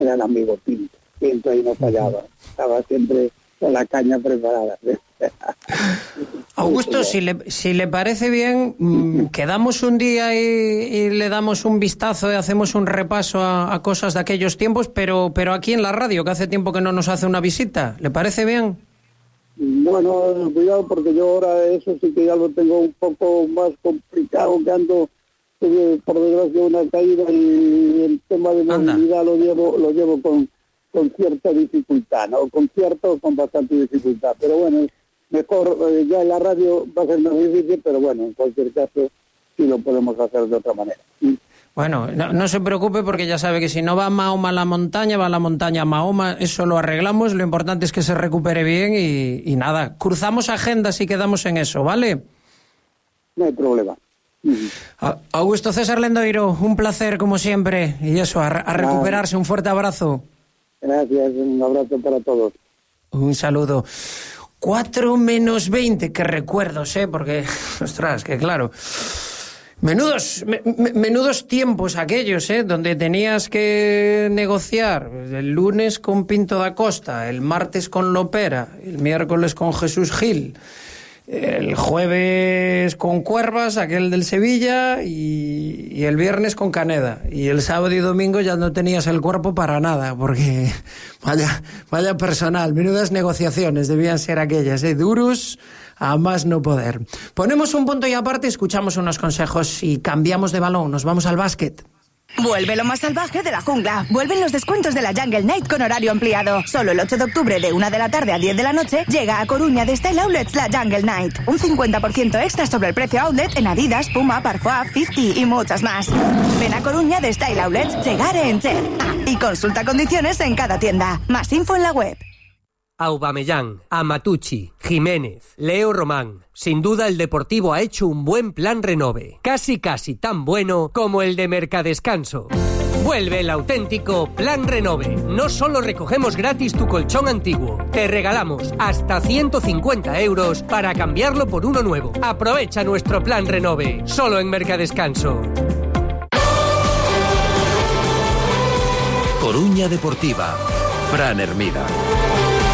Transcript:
era el amigo Pinto. Pinto ahí no fallaba, estaba siempre con la caña preparada. Augusto, si le parece bien, quedamos un día y le damos un vistazo y hacemos un repaso a cosas de aquellos tiempos, pero aquí en la radio, que hace tiempo que no nos hace una visita. ¿Le parece bien? Bueno, cuidado, porque yo ahora eso sí que ya lo tengo un poco más complicado, que ando, por desgracia, una caída, y el tema de movilidad lo llevo con cierta dificultad, ¿no? Con bastante dificultad, pero bueno, mejor, ya en la radio va a ser más difícil, pero bueno, en cualquier caso sí lo podemos hacer de otra manera. Bueno, no se preocupe, porque ya sabe que si no va Mahoma a la montaña, va a la montaña a Mahoma, eso lo arreglamos, lo importante es que se recupere bien y nada, cruzamos agendas y quedamos en eso, ¿vale? No hay problema. Augusto César Lendoiro, un placer como siempre, y eso, a recuperarse, un fuerte abrazo. Gracias, un abrazo para todos. Un saludo. 4:20, qué recuerdos, porque, ostras, que claro... Menudos tiempos aquellos, donde tenías que negociar el lunes con Pinto da Costa, el martes con Lopera, el miércoles con Jesús Gil, el jueves con Cuervas, aquel del Sevilla, y el viernes con Caneda. Y el sábado y domingo ya no tenías el cuerpo para nada, porque vaya personal, menudas negociaciones debían ser aquellas, duros a más no poder. Ponemos un punto y aparte, escuchamos unos consejos y cambiamos de balón, nos vamos al básquet. Vuelve lo más salvaje de la jungla. Vuelven los descuentos de la Jungle Night con horario ampliado. Solo el 8 de octubre de 1 de la tarde a 10 de la noche llega a Coruña de Style Outlets la Jungle Night. Un 50% extra sobre el precio outlet en Adidas, Puma, Parfois, 50 y muchas más. Ven a Coruña de Style Outlets, llegar en Cher. Y consulta condiciones en cada tienda. Más info en la web. Aubameyang, Amatucci, Jiménez, Leo Román. Sin duda el Deportivo ha hecho un buen plan renove. Casi tan bueno como el de Mercadescanso. Vuelve el auténtico Plan Renove. No solo recogemos gratis tu colchón antiguo, te regalamos hasta 150 euros para cambiarlo por uno nuevo. Aprovecha nuestro Plan Renove, solo en Mercadescanso. Coruña Deportiva, Fran Hermida.